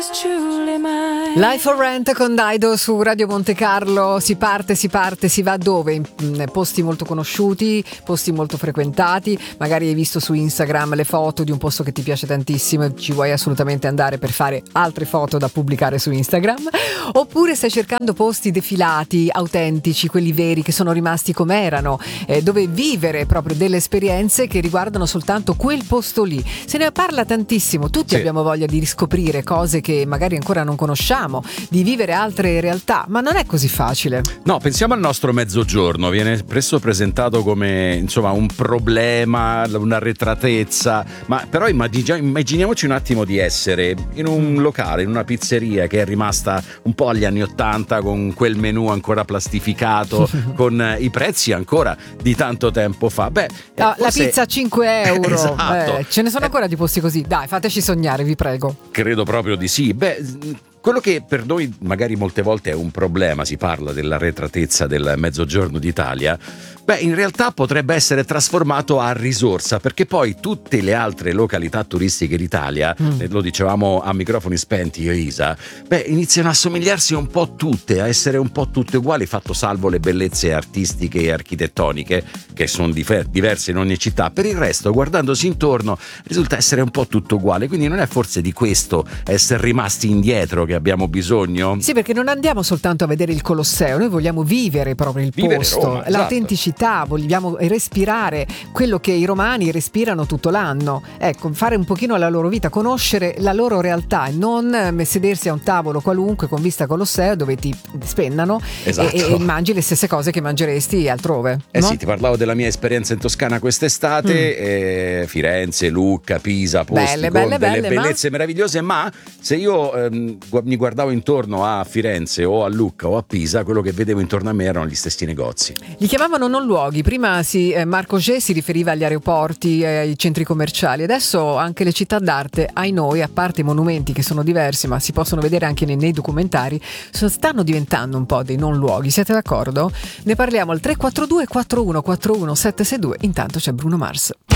Life for Rent con Daido su Radio Monte Carlo. Si parte, si va dove? In posti molto conosciuti, posti molto frequentati, magari hai visto su Instagram le foto di un posto che ti piace tantissimo e ci vuoi assolutamente andare per fare altre foto da pubblicare su Instagram, oppure stai cercando posti defilati, autentici, quelli veri che sono rimasti come erano, dove vivere proprio delle esperienze che riguardano soltanto quel posto lì. Se ne parla tantissimo, tutti abbiamo voglia di riscoprire cose che magari ancora non conosciamo, di vivere altre realtà, ma non è così facile. No, pensiamo al nostro Mezzogiorno, viene spesso presentato come insomma un problema, un'arretratezza, ma però immaginiamoci un attimo di essere in un locale, in una pizzeria che è rimasta un po' agli anni '80, con quel menù ancora plastificato, con i prezzi ancora di tanto tempo fa. La pizza a 5 euro. Esatto. Ce ne sono ancora di posti così. Dai, fateci sognare, vi prego. Credo proprio di sì. Quello che per noi magari molte volte è un problema, si parla dell'arretratezza del Mezzogiorno d'Italia, in realtà potrebbe essere trasformato a risorsa, perché poi tutte le altre località turistiche d'Italia, lo dicevamo a microfoni spenti io e Isa, iniziano a somigliarsi un po' tutte, a essere un po' tutte uguali, fatto salvo le bellezze artistiche e architettoniche che sono diverse in ogni città. Per il resto, guardandosi intorno, risulta essere un po' tutto uguale, quindi non è forse di questo essere rimasti indietro che abbiamo bisogno? Sì, perché non andiamo soltanto a vedere il Colosseo, noi vogliamo vivere proprio il posto, Roma, esatto. L'autenticità, vogliamo respirare quello che i romani respirano tutto l'anno, ecco, fare un pochino la loro vita, conoscere la loro realtà e non sedersi a un tavolo qualunque con vista Colosseo dove ti spennano, esatto. e mangi le stesse cose che mangeresti altrove. No? Sì, ti parlavo della mia esperienza in Toscana quest'estate, Firenze, Lucca, Pisa, posti con delle bellezze meravigliose, ma se io mi guardavo intorno a Firenze o a Lucca o a Pisa, quello che vedevo intorno a me erano gli stessi negozi. Li chiamavano non luoghi, prima Marco G si riferiva agli aeroporti, ai centri commerciali, adesso anche le città d'arte, ai noi, a parte i monumenti che sono diversi ma si possono vedere anche nei documentari, stanno diventando un po' dei non luoghi, siete d'accordo? Ne parliamo al 342 4141 762, intanto c'è Bruno Mars.